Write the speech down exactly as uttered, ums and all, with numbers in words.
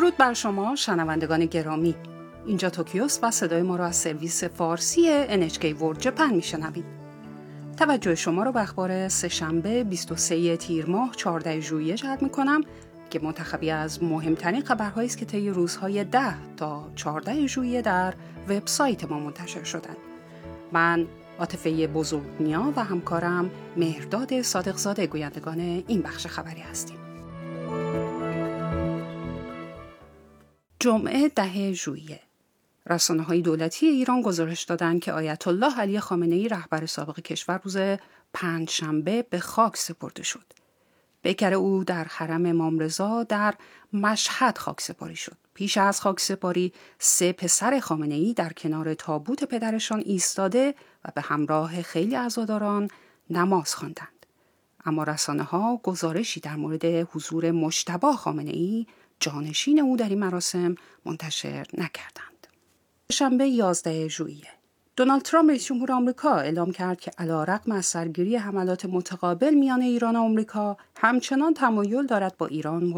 درود بر شما شنوندگان گرامی. اینجا توکیوست و صدای ما را از سرویس فارسی ان اچ کی World Japan میشنوید. توجه شما را به اخبار سه‌شنبه بیست و سوم تیر ماه چهاردهم ژوئیه جلب می‌کنم که منتخبی از مهمترین خبرهایی است که طی روزهای ده تا چهاردهم ژوئیه در وبسایت ما منتشر شدند. من عاطفه بزرگنیا و همکارم مهرداد صادقزاده گویندگان این بخش خبری هستیم. جمعه ده ژوئیه رسانه‌های دولتی ایران گزارش دادند که آیت الله علی خامنه‌ای رهبر سابق کشور روز پنجشنبه به خاک سپرده شد. پیکر او در حرم امام رضا در مشهد خاک سپاری شد. پیش از خاک سپاری سه پسر خامنه‌ای در کنار تابوت پدرشان ایستاده و به همراه خیلی عزاداران نماز خواندند. اما رسانه‌ها گزارشی در مورد حضور مجتبی خامنه‌ای جانشین او در این مراسم منتشر نکردند. شنبه یازدهم ژوئیه دونالد ترامپ رئیس جمهور آمریکا اعلام کرد که علیرغم از سرگیری حملات متقابل میان ایران و آمریکا همچنان تمایل دارد با ایران